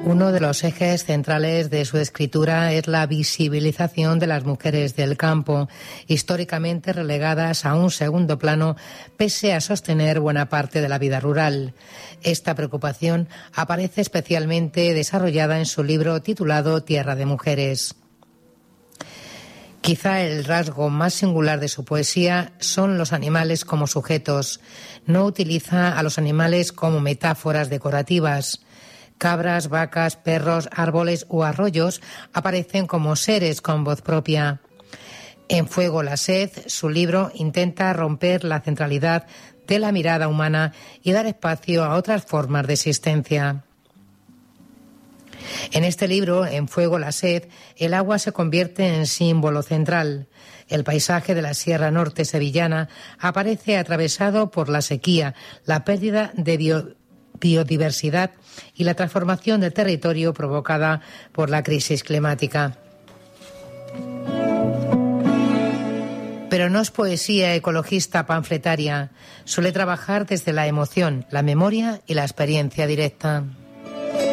Uno de los ejes centrales de su escritura es la visibilización de las mujeres del campo, históricamente relegadas a un segundo plano, pese a sostener buena parte de la vida rural. Esta preocupación aparece especialmente desarrollada en su libro titulado Tierra de Mujeres. Quizá el rasgo más singular de su poesía son los animales como sujetos. No utiliza a los animales como metáforas decorativas. Cabras, vacas, perros, árboles o arroyos aparecen como seres con voz propia. En Fuego la sed, su libro intenta romper la centralidad de la mirada humana y dar espacio a otras formas de existencia. En este libro, En Fuego la sed, el agua se convierte en símbolo central. El paisaje de la Sierra Norte sevillana aparece atravesado por la sequía, la pérdida de biodiversidad y la transformación del territorio provocada por la crisis climática. Pero no es poesía ecologista panfletaria, suele trabajar desde la emoción, la memoria y la experiencia directa.